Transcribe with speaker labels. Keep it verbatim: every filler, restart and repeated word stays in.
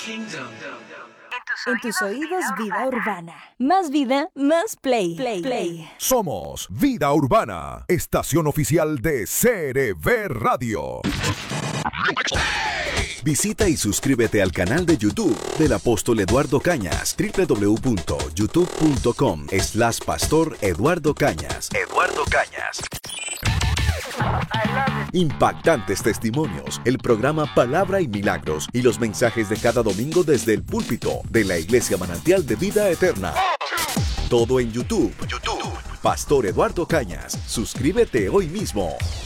Speaker 1: En tus oídos, vida urbana. Más vida, más play. Play, play.
Speaker 2: Somos Vida Urbana, estación oficial de C R V Radio.
Speaker 3: Visita y suscríbete al canal de YouTube del apóstol Eduardo Cañas, doble u doble u doble u punto youtube punto com slash pastor Eduardo Cañas. Eduardo Cañas. Impactantes testimonios, el programa Palabra y Milagros y los mensajes de cada domingo desde el púlpito de la Iglesia Manantial de Vida Eterna. Todo en YouTube. YouTube. Pastor Eduardo Cañas. Suscríbete hoy mismo.